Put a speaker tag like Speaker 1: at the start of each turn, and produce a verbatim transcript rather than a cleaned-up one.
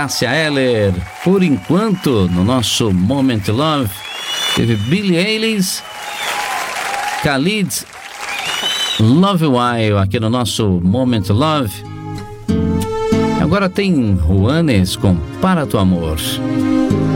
Speaker 1: Cássia Eller. Por enquanto, no nosso Moment Love, teve Billie Eilish, Khalid, Love While, aqui no nosso Moment Love. Agora tem Juanes com Para Tu Amor.